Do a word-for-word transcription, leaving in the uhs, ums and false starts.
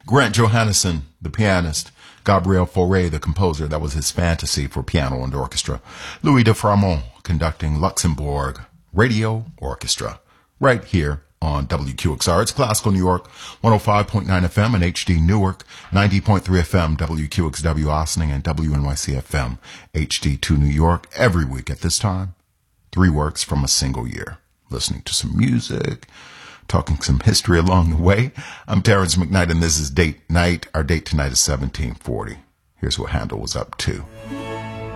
Grant Johannesson, the pianist. Gabriel Fauré, the composer. That was his fantasy for piano and orchestra. Louis de Framont conducting Luxembourg Radio Orchestra. Right here on W Q X R. It's Classical New York, one oh five point nine F M and H D Newark, ninety point three F M, W Q X W Ossining, and W N Y C F M, H D two New York. Every week at this time, three works from a single year. Listening to some music, talking some history along the way. I'm Terrence McKnight, and this is Date Night. Our date tonight is seventeen forty. Here's what Handel was up to.